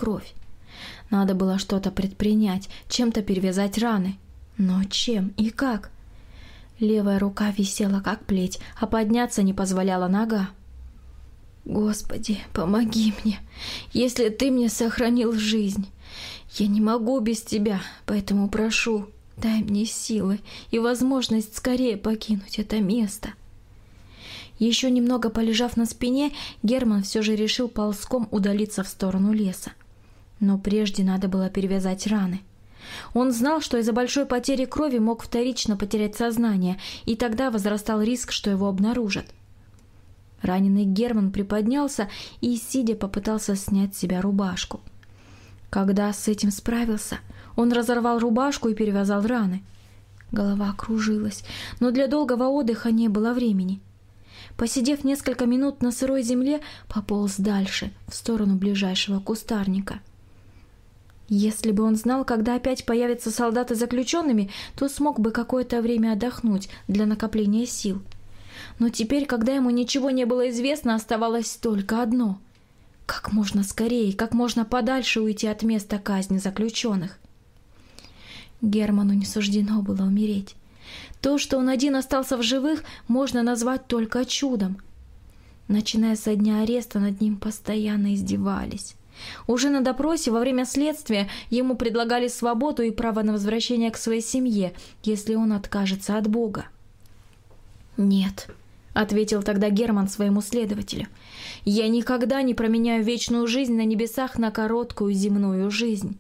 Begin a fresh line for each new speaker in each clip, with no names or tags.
кровь. Надо было что-то предпринять, чем-то перевязать раны. Но чем и как? Левая рука висела как плеть, а подняться не позволяла нога. «Господи, помоги мне, если Ты мне сохранил жизнь. Я не могу без Тебя, поэтому прошу, дай мне силы и возможность скорее покинуть это место». Еще немного полежав на спине, Герман все же решил ползком удалиться в сторону леса. Но прежде надо было перевязать раны. Он знал, что из-за большой потери крови мог вторично потерять сознание, и тогда возрастал риск, что его обнаружат. Раненый Герман приподнялся и, сидя, попытался снять с себя рубашку. Когда с этим справился, он разорвал рубашку и перевязал раны. Голова кружилась, но для долгого отдыха не было времени. Посидев несколько минут на сырой земле, пополз дальше, в сторону ближайшего кустарника. Если бы он знал, когда опять появятся солдаты заключенными, то смог бы какое-то время отдохнуть для накопления сил. Но теперь, когда ему ничего не было известно, оставалось только одно — как можно скорее, как можно подальше уйти от места казни заключенных. Герману не суждено было умереть. То, что он один остался в живых, можно назвать только чудом. Начиная со дня ареста, над ним постоянно издевались. Уже на допросе во время следствия ему предлагали свободу и право на возвращение к своей семье, если он откажется от Бога. «Нет», — ответил тогда Герман своему следователю, — «я никогда не променяю вечную жизнь на небесах на короткую земную жизнь».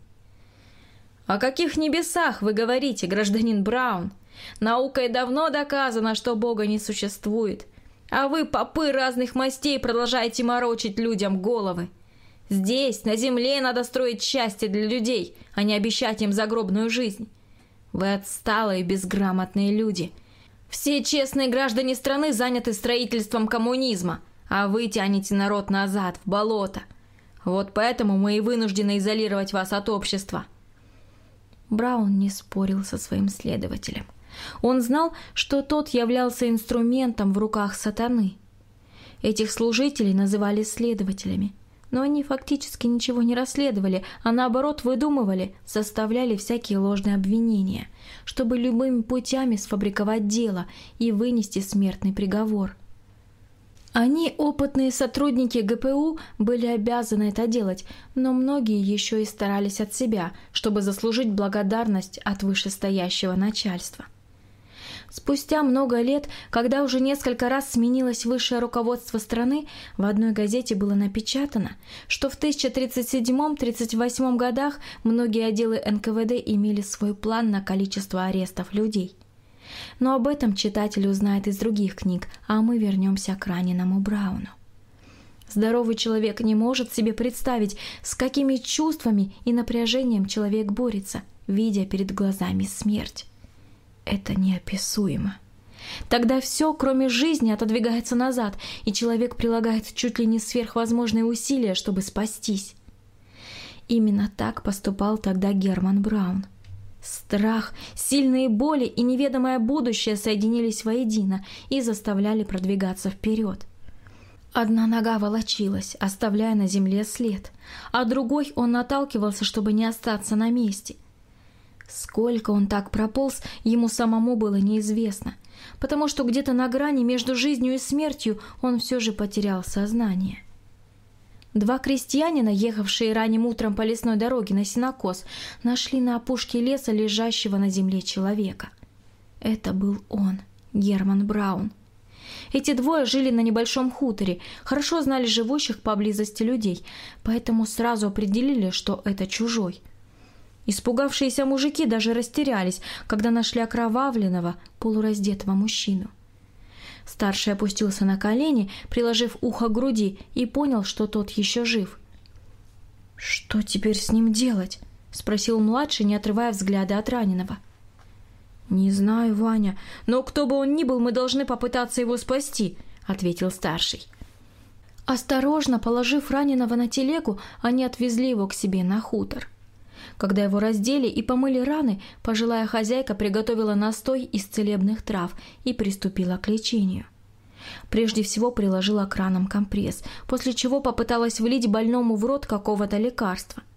«О каких небесах вы говорите, гражданин Браун? Наукой давно доказано, что Бога не существует, а вы, попы разных мастей, продолжаете морочить людям головы. Здесь, на земле, надо строить счастье для людей, а не обещать им загробную жизнь. Вы отсталые, безграмотные люди. Все честные граждане страны заняты строительством коммунизма, а вы тянете народ назад, в болото. Вот поэтому мы и вынуждены изолировать вас от общества». Браун не спорил со своим следователем. Он знал, что тот являлся инструментом в руках сатаны. Этих служителей называли следователями, но они фактически ничего не расследовали, а наоборот выдумывали, составляли всякие ложные обвинения, чтобы любыми путями сфабриковать дело и вынести смертный приговор. Они, опытные сотрудники ГПУ, были обязаны это делать, но многие еще и старались от себя, чтобы заслужить благодарность от вышестоящего начальства. Спустя много лет, когда уже несколько раз сменилось высшее руководство страны, в одной газете было напечатано, что в 1037-38 годах многие отделы НКВД имели свой план на количество арестов людей. Но об этом читатель узнает из других книг, а мы вернемся к раненому Брауну. Здоровый человек не может себе представить, с какими чувствами и напряжением человек борется, видя перед глазами смерть. Это неописуемо. Тогда все, кроме жизни, отодвигается назад, и человек прилагает чуть ли не сверхвозможные усилия, чтобы спастись. Именно так поступал тогда Герман Браун. Страх, сильные боли и неведомое будущее соединились воедино и заставляли продвигаться вперед. Одна нога волочилась, оставляя на земле след, а другой он наталкивался, чтобы не остаться на месте. Сколько он так прополз, ему самому было неизвестно, потому что где-то на грани между жизнью и смертью он все же потерял сознание. Два крестьянина, ехавшие ранним утром по лесной дороге на сенокос, нашли на опушке леса лежащего на земле человека. Это был он, Герман Браун. Эти двое жили на небольшом хуторе, хорошо знали живущих поблизости людей, поэтому сразу определили, что это чужой. Испугавшиеся мужики даже растерялись, когда нашли окровавленного, полураздетого мужчину. Старший опустился на колени, приложив ухо к груди, и понял, что тот еще жив. «Что теперь с ним делать?» — спросил младший, не отрывая взгляда от раненого. «Не знаю, Ваня, но кто бы он ни был, мы должны попытаться его спасти», — ответил старший. Осторожно положив раненого на телегу, они отвезли его к себе на хутор. Когда его раздели и помыли раны, пожилая хозяйка приготовила настой из целебных трав и приступила к лечению. Прежде всего приложила к ранам компресс, после чего попыталась влить больному в рот какого-то лекарства.